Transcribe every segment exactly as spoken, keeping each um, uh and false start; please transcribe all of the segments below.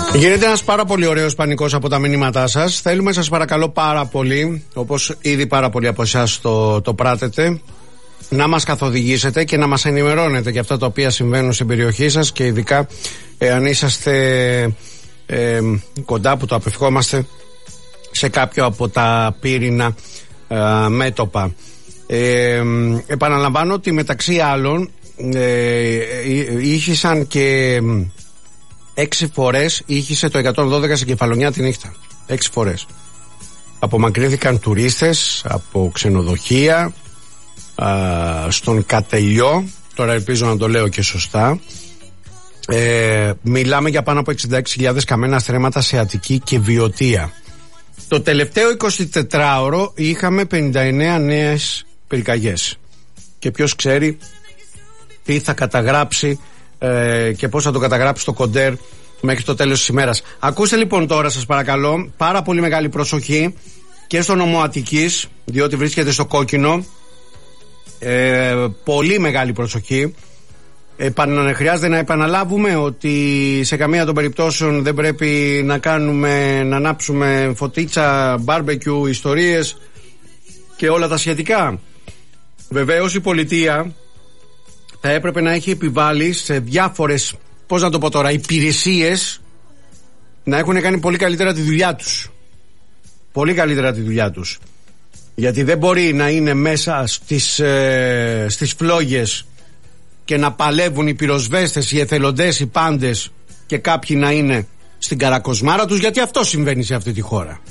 Γίνεται ένας πάρα πολύ ωραίος πανικός από τα μηνύματά σας. Θέλουμε, σας παρακαλώ πάρα πολύ, όπως ήδη πάρα πολλοί από εσάς το, το πράτετε, να μας καθοδηγήσετε και να μας ενημερώνετε για αυτά τα οποία συμβαίνουν στην περιοχή σας και ειδικά εάν είσαστε ε, κοντά, που το απευχόμαστε, σε κάποιο από τα πύρινα ε, μέτωπα. Ε, επαναλαμβάνω ότι μεταξύ άλλων ε, ήχησαν και έξι φορές ήχησε το εκατόν δώδεκα στην Κεφαλονιά τη νύχτα. Έξι φορές. Απομακρύνθηκαν τουρίστες από ξενοδοχεία α, στον Κατελιό. Τώρα ελπίζω να το λέω και σωστά. Ε, μιλάμε για πάνω από εξήντα έξι χιλιάδες καμένα στρέμματα σε Αττική και Βιωτία. Το τελευταίο εικοσιτετράωρο είχαμε πενήντα εννέα νέες πυρκαγιές. Και ποιος ξέρει τι θα καταγράψει ε, και πώς θα το καταγράψει το κοντέρ μέχρι το τέλος της ημέρας. Ακούστε λοιπόν τώρα, σας παρακαλώ, πάρα πολύ μεγάλη προσοχή και στο νομό Αττικής, διότι βρίσκεται στο κόκκινο. ε, Πολύ μεγάλη προσοχή. Επαν, χρειάζεται να επαναλάβουμε ότι σε καμία των περιπτώσεων δεν πρέπει να κάνουμε, να ανάψουμε φωτίτσα, μπάρμπεκιου, ιστορίες και όλα τα σχετικά. Βεβαίως η πολιτεία θα έπρεπε να έχει επιβάλει σε διάφορες, πώς να το πω τώρα, υπηρεσίες να έχουν κάνει πολύ καλύτερα τη δουλειά τους. Πολύ καλύτερα τη δουλειά τους. Γιατί δεν μπορεί να είναι μέσα στις, ε, στις φλόγες και να παλεύουν οι πυροσβέστες, οι εθελοντές, οι πάντες και κάποιοι να είναι στην καρακοσμάρα τους, γιατί αυτό συμβαίνει σε αυτή τη χώρα.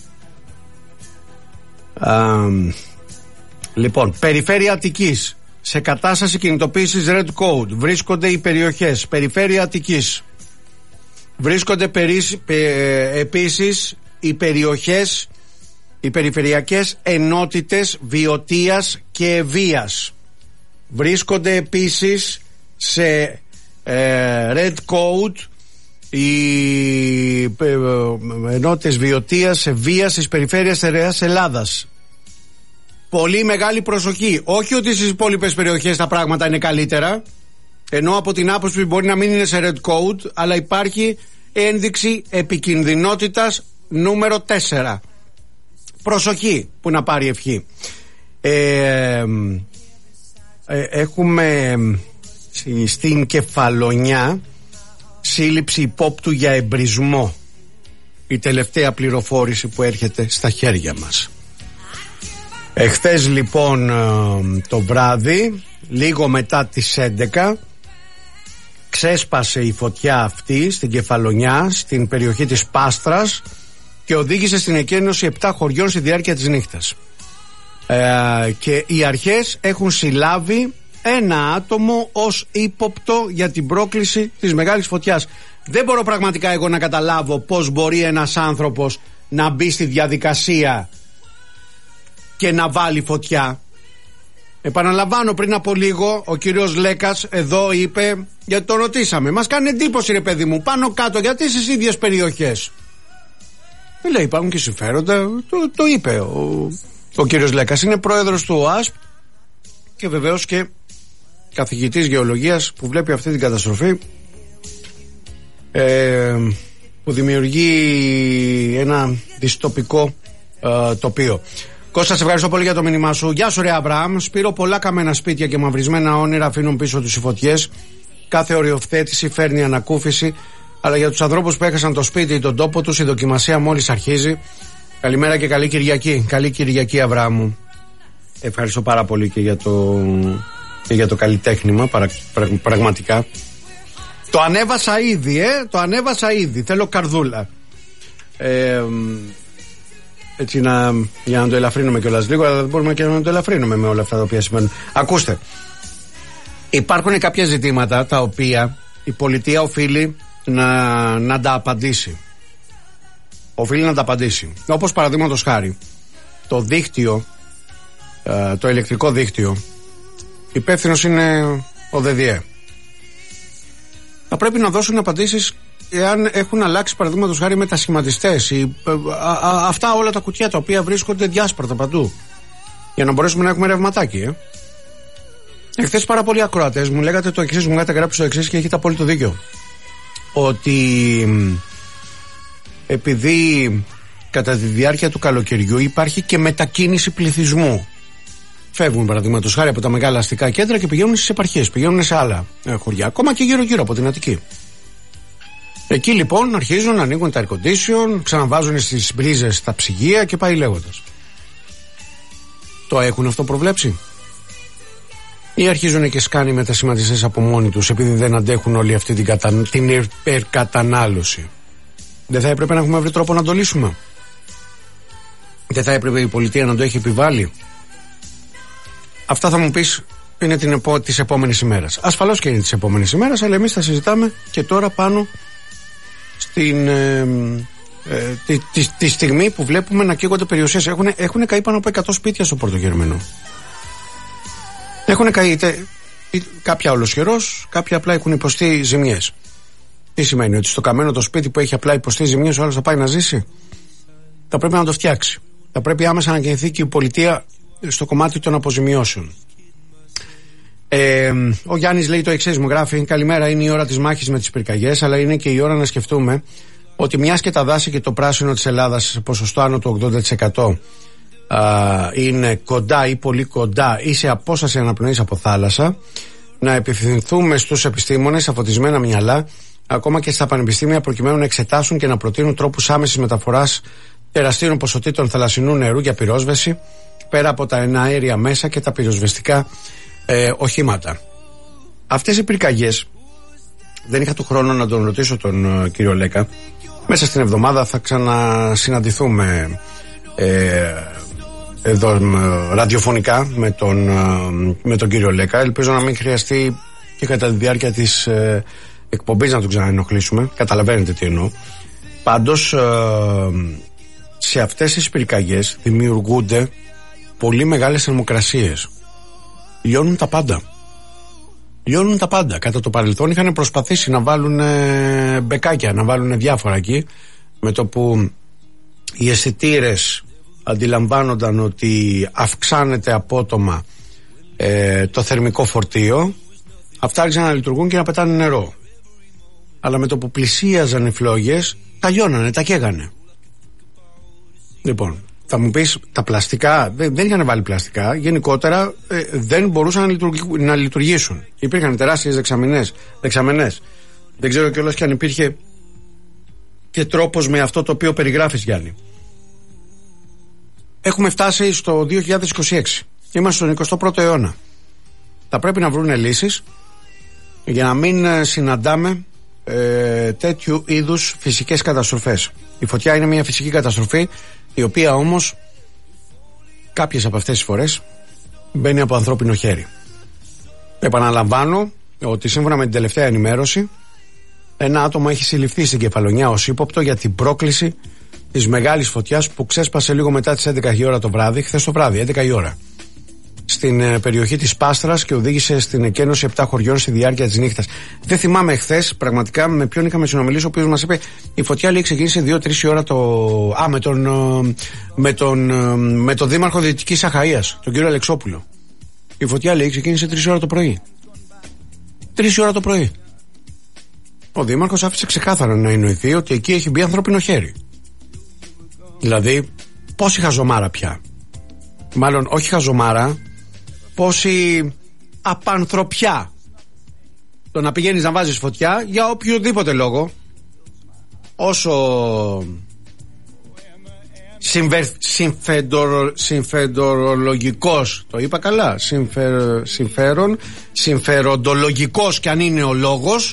Α, λοιπόν, περιφέρεια Αττικής. Σε κατάσταση κινητοποίησης Red Code βρίσκονται οι περιοχές Περιφέρεια Αττικής. Βρίσκονται περί, ε, επίσης οι περιοχές, οι περιφερειακές ενότητες Βιωτίας και Ευβοίας. Βρίσκονται επίσης σε ε, Red Code οι ε, ε, ενότητες Βιωτίας, Ευβοίας της περιφέρειας Στερεάς Ελλάδας. Πολύ μεγάλη προσοχή. Όχι ότι στις υπόλοιπες περιοχές τα πράγματα είναι καλύτερα, ενώ από την άποψη μπορεί να μην είναι σε Red Code, αλλά υπάρχει ένδειξη επικινδυνότητας νούμερο τέσσερα. Προσοχή που να πάρει ευχή. Ε, ε, έχουμε στην Κεφαλονιά σύλληψη υπόπτου για εμπρισμό. Η τελευταία πληροφόρηση που έρχεται στα χέρια μας. Εχθές λοιπόν το βράδυ, λίγο μετά τις έντεκα, ξέσπασε η φωτιά αυτή στην Κεφαλονιά, στην περιοχή της Πάστρας, και οδήγησε στην εκένωση επτά χωριών στη διάρκεια της νύχτας. Ε, και οι αρχές έχουν συλλάβει ένα άτομο ως ύποπτο για την πρόκληση της μεγάλης φωτιάς. Δεν μπορώ πραγματικά εγώ να καταλάβω πώς μπορεί ένας άνθρωπος να μπει στη διαδικασία και να βάλει φωτιά. Επαναλαμβάνω, πριν από λίγο ο κύριος Λέκας εδώ είπε, γιατί το ρωτήσαμε, μας κάνει εντύπωση ρε παιδί μου, πάνω κάτω, γιατί στις ίδιες περιοχές? Δεν λέει, υπάρχουν και συμφέροντα. Το, το είπε ο, ο κύριος Λέκας. Είναι πρόεδρος του ΟΑΣΠ και βεβαίως και καθηγητής γεωλογίας που βλέπει αυτή την καταστροφή, ε, που δημιουργεί ένα δυστοπικό ε, τοπίο. Κώστα, σε ευχαριστώ πολύ για το μήνυμά σου. Γεια σου ρε Αβραάμ. Σπύρο, πολλά καμένα σπίτια και μαυρισμένα όνειρα αφήνουν πίσω τους οι φωτιές. Κάθε οριοθέτηση φέρνει ανακούφιση, αλλά για τους ανθρώπους που έχασαν το σπίτι ή τον τόπο τους η δοκιμασία μόλις αρχίζει. Καλημέρα και καλή Κυριακή. Καλή Κυριακή, Αβραάμ. Ευχαριστώ πάρα πολύ και για το, και για το καλλιτέχνημα, παρα, πρα, πραγματικά. Το ανέβασα ήδη, ε, το ανέβασα ήδη. Θέλω καρδούλα. Ε, έτσι να, για να το ελαφρύνουμε κιόλας λίγο, αλλά δεν μπορούμε και να το ελαφρύνουμε με όλα αυτά τα οποία σημαίνουν. Ακούστε, υπάρχουν κάποια ζητήματα τα οποία η πολιτεία οφείλει να, να τα απαντήσει. Οφείλει να τα απαντήσει. Όπως παραδείγματος χάρη, το δίκτυο, το ηλεκτρικό δίκτυο, υπεύθυνος είναι ο ΔΔΕ. Θα πρέπει να δώσουν απαντήσεις εάν έχουν αλλάξει παραδείγματος χάρη μετασχηματιστές ή, α, α, αυτά όλα τα κουτιά τα οποία βρίσκονται διάσπαρτα παντού, για να μπορέσουμε να έχουμε ρευματάκι. ε. Εχθές πάρα πολλοί ακροατές μου λέγατε το εξής, μου είχατε γράψει το εξής και έχετε απόλυτο δίκιο, ότι επειδή κατά τη διάρκεια του καλοκαιριού υπάρχει και μετακίνηση πληθυσμού. Φεύγουν παραδείγματος χάρη από τα μεγάλα αστικά κέντρα και πηγαίνουν στις επαρχίες, πηγαίνουν σε άλλα χωριά, ακόμα και γύρω-γύρω από την Αττική. Εκεί λοιπόν αρχίζουν να ανοίγουν τα air condition, ξαναβάζουν στις μπρίζες τα ψυγεία και πάει λέγοντας. Το έχουν αυτό προβλέψει? Ή αρχίζουν και σκάνει μετασχηματιστές από μόνοι τους επειδή δεν αντέχουν όλη αυτή την, κατα... την υπερκατανάλωση? Δεν θα έπρεπε να έχουμε βρει τρόπο να το λύσουμε? Δεν θα έπρεπε η πολιτεία να το έχει επιβάλει? Αυτά θα μου πεις είναι την επό... της επόμενης ημέρας. Ασφαλώς και είναι της επόμενης ημέρας, αλλά εμείς θα συζητάμε και τώρα πάνω στην, ε, ε, τη, τη, τη στιγμή που βλέπουμε να καίγονται περιουσίες. Έχουν, έχουν καεί πάνω από εκατό σπίτια στο Πρωτογερμενό. Έχουν καεί τε, κάποια ολοσχερός, κάποια απλά έχουν υποστεί ζημιές. Τι σημαίνει? Ότι στο καμένο το σπίτι που έχει απλά υποστεί ζημιές ο άλλος θα πάει να ζήσει? Θα πρέπει να το φτιάξει. Θα πρέπει άμεσα να κινηθεί και η πολιτεία στο κομμάτι των αποζημιώσεων. Ε, ο Γιάννης λέει το εξής, μου γράφει: καλημέρα, είναι η ώρα της μάχης με τις πυρκαγιές, αλλά είναι και η ώρα να σκεφτούμε ότι μιας και τα δάση και το πράσινο της Ελλάδας σε ποσοστό άνω του ογδόντα τοις εκατό α, είναι κοντά ή πολύ κοντά ή σε απόσταση αναπνοής από θάλασσα, να επιθυμηθούμε στους επιστήμονες, στα φωτισμένα μυαλά, ακόμα και στα πανεπιστήμια, προκειμένου να εξετάσουν και να προτείνουν τρόπους άμεσης μεταφοράς τεραστίων ποσοτήτων θαλασσινού νερού για πυρόσβεση, πέρα από τα εναέρια μέσα και τα πυροσβεστικά ε, οχήματα. Αυτές οι πυρκαγιές, δεν είχα το χρόνο να τον ρωτήσω τον ε, κύριο Λέκα. Μέσα στην εβδομάδα θα ξανασυναντηθούμε ε, εδώ ε, ραδιοφωνικά με τον, ε, με τον κύριο Λέκα. Ελπίζω να μην χρειαστεί και κατά τη διάρκεια της ε, εκπομπής να τον ξαναενοχλήσουμε. Καταλαβαίνετε τι εννοώ. Πάντως ε, σε αυτές τις πυρκαγιές δημιουργούνται πολύ μεγάλες θερμοκρασίες. Λιώνουν τα πάντα. Λιώνουν τα πάντα. Κατά το παρελθόν είχαν προσπαθήσει να βάλουν ε, μπεκάκια, να βάλουν διάφορα εκεί. Με το που οι αισθητήρες αντιλαμβάνονταν ότι αυξάνεται απότομα ε, το θερμικό φορτίο, αυτά άρχισαν να λειτουργούν και να πετάνε νερό. Αλλά με το που πλησίαζαν οι φλόγες, τα λιώνανε, τα καίγανε. Λοιπόν, θα μου πεις, τα πλαστικά δεν, δεν είχαν βάλει πλαστικά. Γενικότερα ε, δεν μπορούσαν να, λειτουργ, να λειτουργήσουν. Υπήρχαν τεράστιες δεξαμενές, δεξαμενές. Δεν ξέρω κιόλας και αν υπήρχε και τρόπος με αυτό το οποίο περιγράφεις, Γιάννη. Έχουμε φτάσει στο δύο χιλιάδες είκοσι έξι. Είμαστε στον εικοστό πρώτο αιώνα. Θα πρέπει να βρουν λύσεις για να μην συναντάμε ε, τέτοιου είδους φυσικές καταστροφές. Η φωτιά είναι μια φυσική καταστροφή, η οποία όμως κάποιες από αυτές τις φορές μπαίνει από ανθρώπινο χέρι. Επαναλαμβάνω ότι σύμφωνα με την τελευταία ενημέρωση, ένα άτομο έχει συλληφθεί στην Κεφαλονιά ως ύποπτο για την πρόκληση της μεγάλης φωτιάς που ξέσπασε λίγο μετά τις έντεκα η ώρα το βράδυ, χθες το βράδυ, έντεκα η ώρα, στην ε, περιοχή της Πάστρας και οδήγησε στην εκένωση επτά χωριών στη διάρκεια της νύχτας. Δεν θυμάμαι χθες πραγματικά με ποιον είχαμε συνομιλήσει, ο οποίος μας είπε η φωτιά λέει ξεκίνησε δύο τρεις η ώρα το... Α, με τον, με τον, με τον δήμαρχο Δυτικής Αχαΐας, τον κύριο Αλεξόπουλο. Η φωτιά λέει ξεκίνησε τρεις η ώρα το πρωί. τρεις η ώρα το πρωί. Ο δήμαρχος άφησε ξεκάθαρα να εννοηθεί ότι εκεί έχει μπει ανθρώπινο χέρι. Δηλαδή, πόση χαζομάρα πια. Μάλλον όχι χαζομάρα, πόση απανθρωπιά. Το να πηγαίνεις να βάζεις φωτιά για οποιοδήποτε λόγο, όσο συμφερ, συμφεντορο, συμφεντορολογικός, το είπα καλά, συμφερ, συμφέρον, συμφεροντολογικός κι αν είναι ο λόγος,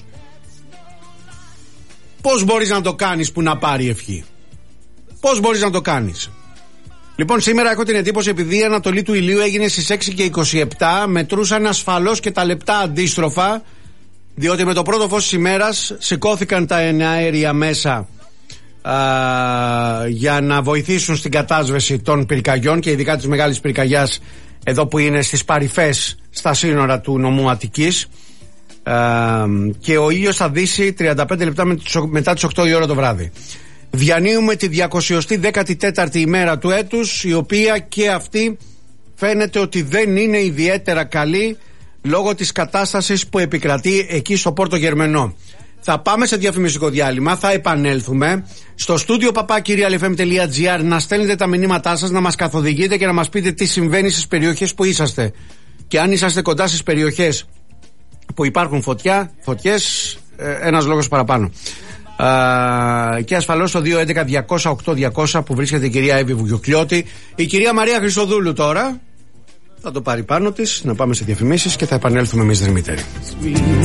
πώς μπορείς να το κάνεις που να πάρει ευχή? Πώς μπορείς να το κάνεις? Λοιπόν, σήμερα έχω την εντύπωση, επειδή η ανατολή του ηλίου έγινε στις έξι και είκοσι επτά, μετρούσαν ασφαλώς και τα λεπτά αντίστροφα, διότι με το πρώτο φως της ημέρας σηκώθηκαν τα εναέρια μέσα α, για να βοηθήσουν στην κατάσβεση των πυρκαγιών και ειδικά της μεγάλης πυρκαγιάς εδώ που είναι στις παρυφές στα σύνορα του νομού Αττικής, α, και ο ήλιος θα δύσει τριάντα πέντε λεπτά μετά τις οκτώ η ώρα το βράδυ. Διανύουμε τη διακοσιοστή δέκατη τέταρτη ημέρα του έτους, η οποία και αυτή φαίνεται ότι δεν είναι ιδιαίτερα καλή λόγω της κατάστασης που επικρατεί εκεί στο Πόρτο Γερμενό. Θα πάμε σε διαφημιστικό διάλειμμα, θα επανέλθουμε στο στούντιο παπάκυριαλεφm.gr να στέλνετε τα μηνύματά σας, να μας καθοδηγείτε και να μας πείτε τι συμβαίνει στις περιοχές που είσαστε. Και αν είσαστε κοντά στις περιοχές που υπάρχουν φωτιά, φωτιές, ένας λόγος παραπάνω. Uh, και ασφαλώς το δύο έντεκα διακόσια οκτώ διακόσια που βρίσκεται η κυρία Εύη Βουγιουκλιώτη. Η κυρία Μαρία Χρυσοδούλου τώρα θα το πάρει πάνω της. Να πάμε σε διαφημίσεις και θα επανέλθουμε εμείς, Δρυμύτερη.